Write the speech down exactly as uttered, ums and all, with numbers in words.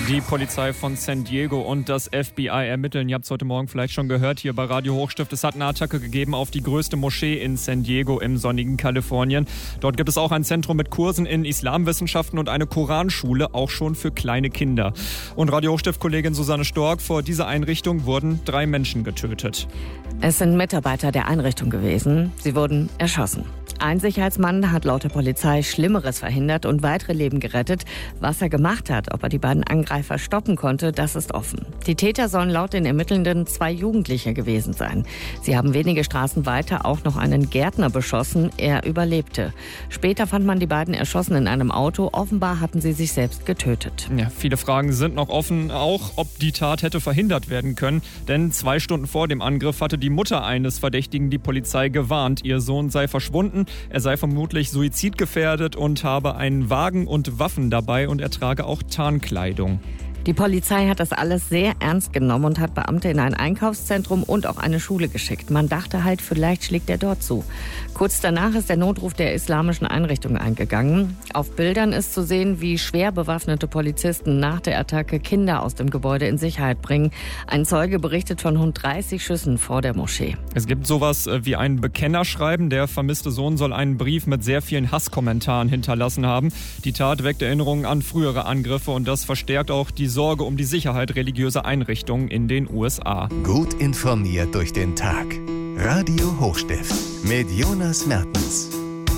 Die Polizei von San Diego und das F B I ermitteln. Ihr habt es heute Morgen vielleicht schon gehört hier bei Radio Hochstift. Es hat eine Attacke gegeben auf die größte Moschee in San Diego im sonnigen Kalifornien. Dort gibt es auch ein Zentrum mit Kursen in Islamwissenschaften und eine Koranschule, auch schon für kleine Kinder. Und Radio Hochstift-Kollegin Susanne Stork, vor dieser Einrichtung wurden drei Menschen getötet. Es sind Mitarbeiter der Einrichtung gewesen. Sie wurden erschossen. Ein Sicherheitsmann hat laut der Polizei Schlimmeres verhindert und weitere Leben gerettet. Was er gemacht hat, ob er die beiden Angreifer stoppen konnte, das ist offen. Die Täter sollen laut den Ermittelnden zwei Jugendliche gewesen sein. Sie haben wenige Straßen weiter auch noch einen Gärtner beschossen. Er überlebte. Später fand man die beiden erschossen in einem Auto. Offenbar hatten sie sich selbst getötet. Ja, viele Fragen sind noch offen, auch ob die Tat hätte verhindert werden können. Denn zwei Stunden vor dem Angriff hatte die Mutter eines Verdächtigen die Polizei gewarnt. Ihr Sohn sei verschwunden. Er sei vermutlich suizidgefährdet und habe einen Wagen und Waffen dabei und er trage auch Tarnkleidung. Die Polizei hat das alles sehr ernst genommen und hat Beamte in ein Einkaufszentrum und auch eine Schule geschickt. Man dachte halt, vielleicht schlägt er dort zu. Kurz danach ist der Notruf der islamischen Einrichtung eingegangen. Auf Bildern ist zu sehen, wie schwer bewaffnete Polizisten nach der Attacke Kinder aus dem Gebäude in Sicherheit bringen. Ein Zeuge berichtet von rund dreißig Schüssen vor der Moschee. Es gibt sowas wie ein Bekennerschreiben. Der vermisste Sohn soll einen Brief mit sehr vielen Hasskommentaren hinterlassen haben. Die Tat weckt Erinnerungen an frühere Angriffe und das verstärkt auch die Sorge um die Sicherheit religiöser Einrichtungen in den U S A. Gut informiert durch den Tag. Radio Hochstift mit Jonas Mertens.